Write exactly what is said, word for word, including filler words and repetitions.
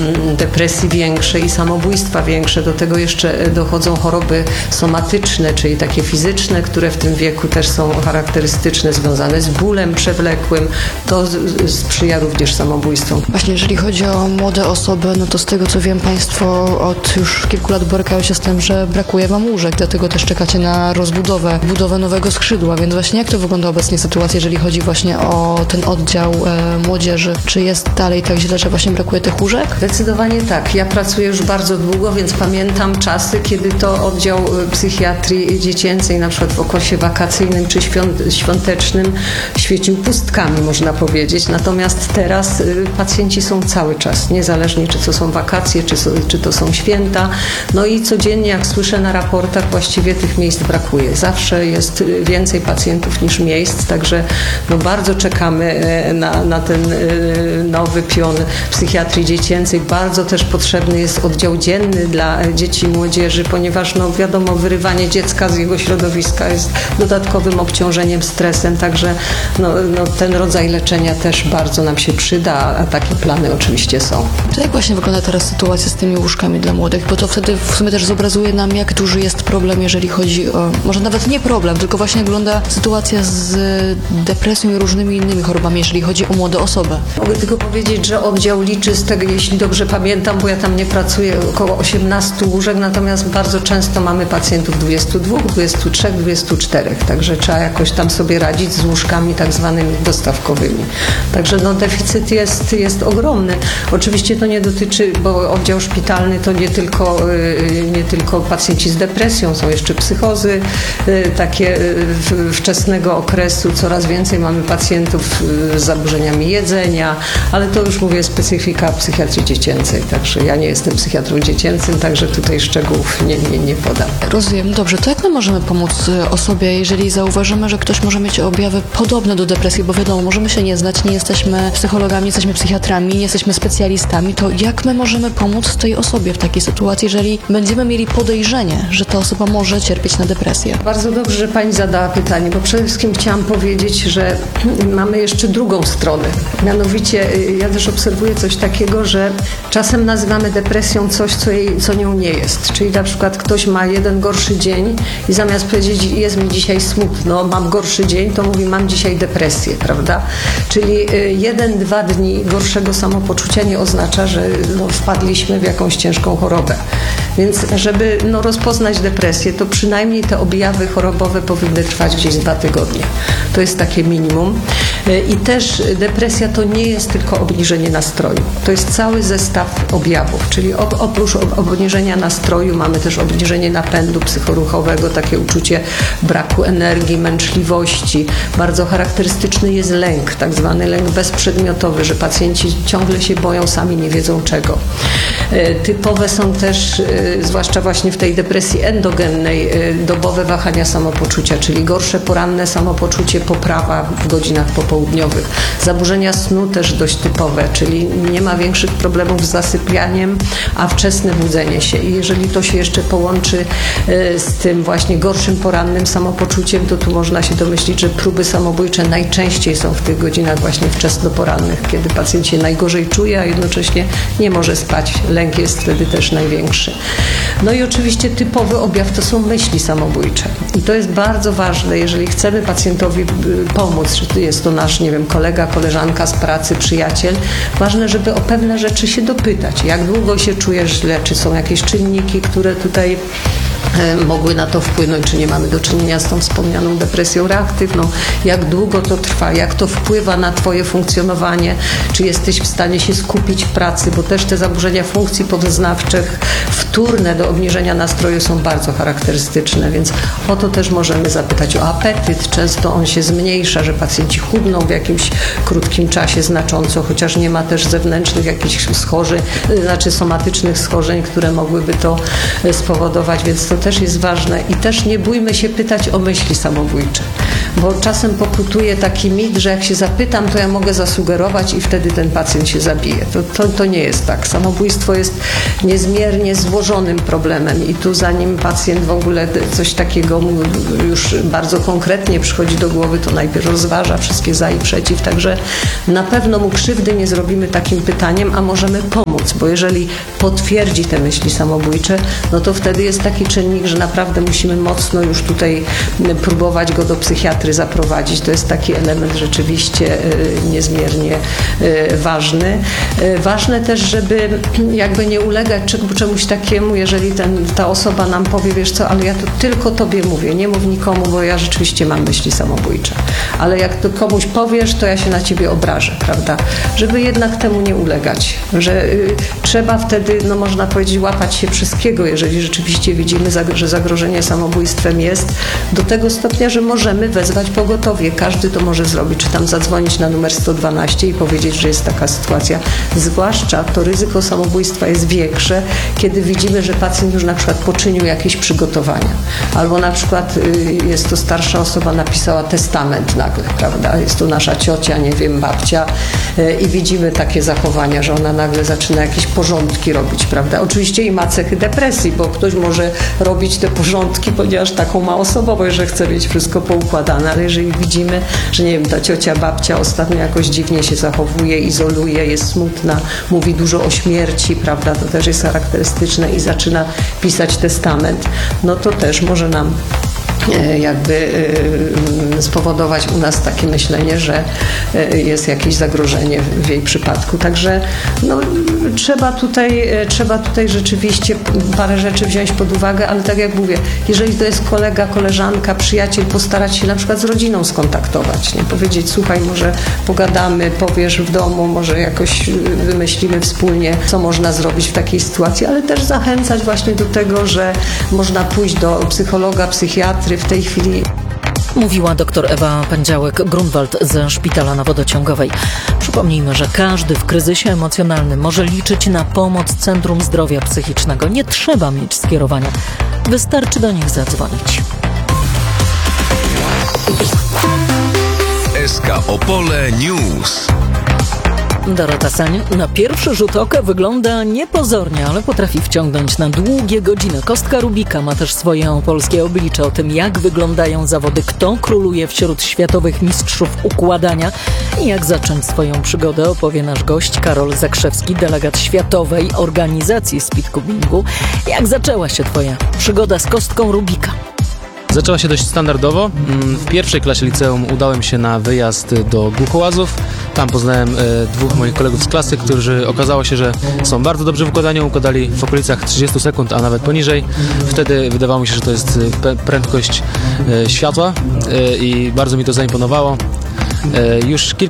depresji większe i samobójstwa większe. Do tego jeszcze dochodzą choroby somatyczne, czyli takie fizyczne, które w tym wieku też są charakterystyczne, związane z bólem przewlekłym. To sprzyja również samobójstwom. Właśnie jeżeli chodzi o młode osoby, no to z tego co wiem, Państwo od już kilku lat borykają się z tym, że brakuje Wam łóżek, dlatego też czekacie na rozbudowę, budowę nowego skrzydła, więc właśnie jak to wygląda obecnie sytuacja, jeżeli chodzi właśnie o ten oddział e, młodzieży? Czy jest dalej tak źle, że właśnie brakuje tych łóżek? Zdecydowanie tak. Ja pracuję już bardzo długo, więc pamiętam czasy, kiedy to oddział psychiatrii dziecięcej, na przykład w okresie wakacyjnym czy świątecznym, świecił pustkami, można powiedzieć. Natomiast teraz pacjenci są cały czas, niezależnie czy to są wakacje, czy, czy to są święta. No i codziennie, jak słyszę na raportach, właściwie tych miejsc brakuje. Zawsze jest więcej pacjentów niż miejsc, także no bardzo czekamy na, na ten nowy pion psychiatrii dziecięcej. Bardzo też potrzebny jest oddział dzienny dla dzieci i młodzieży, ponieważ no wiadomo, wyrywanie dziecka z jego środowiska jest dodatkowym obciążeniem, stresem, także no, no, ten rodzaj leczenia też bardzo nam się przyda, a takie plany oczywiście są. To jak właśnie wygląda teraz sytuacja z tymi łóżkami dla młodych? Bo to wtedy w sumie też zobrazuje nam, jak duży jest problem, jeżeli chodzi o, może nawet nie problem, tylko właśnie jak wygląda sytuacja z depresją i różnymi innymi chorobami, jeżeli chodzi o młode osoby. Mogę tylko powiedzieć, że oddział liczy z tego, jeśli dobrze pamiętam, bo ja tam nie pracuję, około osiemnaście łóżek, natomiast bardzo często mamy pacjentów dwudziestu dwóch, dwudziestu trzech, dwudziestu czterech, także trzeba jakoś tam sobie radzić z łóżkami tak zwanymi dostawkowymi. Także no, deficyt jest, jest ogromny. Oczywiście to nie dotyczy, bo oddział szpitalny to nie tylko, nie tylko pacjenci z depresją, są jeszcze psychozy takie wczesnego okresu, coraz więcej mamy pacjentów z zaburzeniami jedzenia, ale to już mówię specyfika psychiatrii dziecięcej, także ja nie jestem psychiatrą dziecięcym, także tutaj szczegółów nie, nie, nie podam. Rozumiem. Dobrze, to jak my możemy pomóc osobie, jeżeli zauważymy, że ktoś może mieć objawy podobne do depresji, bo wiadomo, możemy się nie znać, nie jesteśmy psychologami, nie jesteśmy psychiatrami, nie jesteśmy specjalistami, to jak my możemy pomóc tej osobie w takiej sytuacji, jeżeli będziemy mieli podejrzenie, że ta osoba może cierpieć na depresję? Bardzo dobrze, że Pani zadała pytanie, bo przede wszystkim chciałam powiedzieć, że mamy jeszcze drugą stronę. Mianowicie ja też obserwuję coś takiego, że czasem nazywamy depresją coś, co, jej, co nią nie jest. Czyli na przykład ktoś ma jeden gorszy dzień i zamiast powiedzieć, jest mi dzisiaj smutno, mam gorszy dzień, to mówi, mam dzisiaj depresję, prawda? Czyli jeden, dwa dni gorszego samopoczucia nie oznacza, że no, wpadliśmy w jakąś ciężką chorobę. Więc żeby no, rozpoznać depresję, to przynajmniej te objawy chorobowe powinny trwać gdzieś dwa tygodnie. To jest takie minimum. I też depresja to nie jest tylko obniżenie nastroju. To jest cały zestaw objawów, czyli oprócz obniżenia nastroju mamy też obniżenie napędu psychoruchowego, takie uczucie braku energii, męczliwości. Bardzo charakterystyczny jest lęk, tak zwany lęk bezprzedmiotowy, że pacjenci ciągle się boją, sami nie wiedzą czego. Typowe są też, zwłaszcza właśnie w tej depresji endogennej, dobowe wahania samopoczucia, czyli gorsze poranne samopoczucie, poprawa w godzinach popołudniowych. Zaburzenia snu też dość typowe, czyli nie ma większych problemów z zasypianiem, a wczesne budzenie się. I jeżeli to się jeszcze połączy z tym właśnie gorszym porannym samopoczuciem, to tu można się domyślić, że próby samobójcze najczęściej są w tych godzinach właśnie wczesnoporannych, kiedy pacjent się najgorzej czuje, a jednocześnie nie może spać. Lęk jest wtedy też największy. No i oczywiście typowy objaw to są myśli samobójcze. I to jest bardzo ważne, jeżeli chcemy pacjentowi pomóc, czy jest to nasz, nie wiem, kolega, koleżanka z pracy, przyjaciel, ważne, żeby o pewne rzeczy się dopytać. Jak długo się czujesz źle, czy są jakieś czynniki, które tutaj mogły na to wpłynąć, czy nie mamy do czynienia z tą wspomnianą depresją reaktywną, jak długo to trwa, jak to wpływa na Twoje funkcjonowanie, czy jesteś w stanie się skupić w pracy, bo też te zaburzenia funkcji poznawczych wtórne do obniżenia nastroju są bardzo charakterystyczne, więc o to też możemy zapytać. O apetyt, często on się zmniejsza, że pacjenci chudną w jakimś krótkim czasie znacząco, chociaż nie ma też zewnętrznych jakichś schorzeń, znaczy somatycznych schorzeń, które mogłyby to spowodować, więc to też jest ważne i też nie bójmy się pytać o myśli samobójcze, bo czasem pokutuje taki mit, że jak się zapytam, to ja mogę zasugerować i wtedy ten pacjent się zabije. To, to, to nie jest tak. Samobójstwo jest niezmiernie złożonym problemem i tu zanim pacjent w ogóle coś takiego mu już bardzo konkretnie przychodzi do głowy, to najpierw rozważa wszystkie za i przeciw, także na pewno mu krzywdy nie zrobimy takim pytaniem, a możemy pomóc, bo jeżeli potwierdzi te myśli samobójcze, no to wtedy jest taki czynnik, że naprawdę musimy mocno już tutaj próbować go do psychiatry zaprowadzić. To jest taki element rzeczywiście niezmiernie ważny. Ważne też, żeby jakby nie ulegać czemuś takiemu, jeżeli ten, ta osoba nam powie, wiesz co, ale ja to tylko tobie mówię, nie mów nikomu, bo ja rzeczywiście mam myśli samobójcze. Ale jak to komuś powiesz, to ja się na ciebie obrażę, prawda? Żeby jednak temu nie ulegać, że y, trzeba wtedy, no można powiedzieć, łapać się wszystkiego, jeżeli rzeczywiście widzimy, że zagrożenie samobójstwem jest, do tego stopnia, że możemy wezwać pogotowie. Każdy to może zrobić, czy tam zadzwonić na numer sto dwanaście i powiedzieć, że jest taka sytuacja. Zwłaszcza to ryzyko samobójstwa jest większe, kiedy widzimy, że pacjent już na przykład poczynił jakieś przygotowania. Albo na przykład y, jest to starsza osoba, napisała testament nagle, prawda? Jest to nasza ciocia, nie wiem, babcia y, i widzimy takie zachowania, że ona nagle zaczyna jakieś porządki robić, prawda? Oczywiście i ma cechy depresji, bo ktoś może robić te porządki, ponieważ taką ma osobowość, że chce mieć wszystko poukładane, ale jeżeli widzimy, że nie wiem, ta ciocia, babcia ostatnio jakoś dziwnie się zachowuje, izoluje, jest smutna, mówi dużo o śmierci, prawda? To też jest charakterystyczne i zaczyna pisać testament, no to też może nam jakby spowodować u nas takie myślenie, że jest jakieś zagrożenie w jej przypadku. Także no, trzeba tutaj, trzeba tutaj rzeczywiście parę rzeczy wziąć pod uwagę, ale tak jak mówię, jeżeli to jest kolega, koleżanka, przyjaciel, postarać się na przykład z rodziną skontaktować, nie? Powiedzieć, słuchaj, może pogadamy, powiesz w domu, może jakoś wymyślimy wspólnie, co można zrobić w takiej sytuacji, ale też zachęcać właśnie do tego, że można pójść do psychologa, psychiatry w tej chwili. Mówiła dr Ewa Pędziałek-Grunwald ze Szpitala na Wodociągowej. Przypomnijmy, że każdy w kryzysie emocjonalnym może liczyć na pomoc Centrum Zdrowia Psychicznego. Nie trzeba mieć skierowania. Wystarczy do nich zadzwonić. S K Opole News. Dorota Sań na pierwszy rzut oka wygląda niepozornie, ale potrafi wciągnąć na długie godziny. Kostka Rubika ma też swoje opolskie oblicze. O tym, jak wyglądają zawody, kto króluje wśród światowych mistrzów układania i jak zacząć swoją przygodę, opowie nasz gość Karol Zakrzewski, delegat Światowej Organizacji Speedcubingu. Jak zaczęła się twoja przygoda z kostką Rubika? Zaczęła się dość standardowo. W pierwszej klasie liceum udałem się na wyjazd do Głuchołazów. Tam poznałem e, dwóch moich kolegów z klasy, którzy okazało się, że są bardzo dobrzy w układaniu. Układali w okolicach trzydziestu sekund, a nawet poniżej. Wtedy wydawało mi się, że to jest pe- prędkość e, światła e, i bardzo mi to zaimponowało. E, już kilka